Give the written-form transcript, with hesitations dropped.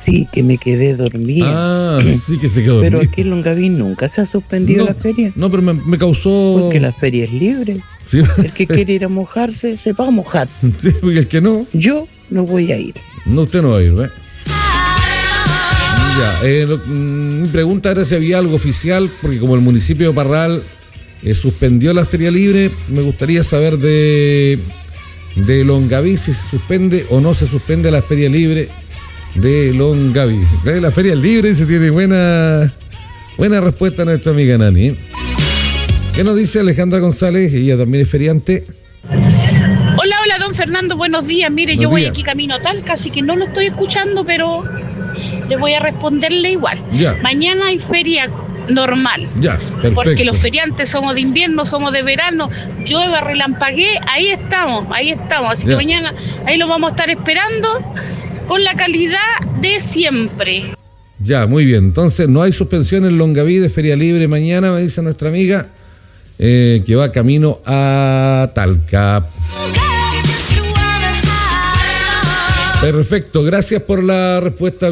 Sí, que me quedé dormida. Ah, sí que se quedó dormida. Pero aquí en Longaví nunca se ha suspendido la feria. No, pero me causó... Porque la feria es libre. Sí. El que quiere ir a mojarse, se va a mojar. Sí, porque el que no... Yo no voy a ir. No, usted no va a ir, ¿eh? Ya, mi pregunta era si había algo oficial, porque como el municipio de Parral suspendió la feria libre, me gustaría saber de Longaví si se suspende o no se suspende la feria libre de Longaví. La feria libre se tiene buena respuesta a nuestra amiga Nani. ¿Qué nos dice Alejandra González? Ella también es feriante. Hola, don Fernando, buenos días. Mire, yo voy aquí camino a Talca, así que no lo estoy escuchando, pero le voy a responderle igual. Ya. Mañana hay feria normal. Ya, perfecto. Porque los feriantes somos de invierno, somos de verano, llueva, relampaguee, ahí estamos. Así que mañana ahí lo vamos a estar esperando con la calidad de siempre. Ya, muy bien. Entonces, no hay suspensión en Longaví de feria libre mañana, me dice nuestra amiga, que va camino a Talca. Perfecto, gracias por la respuesta.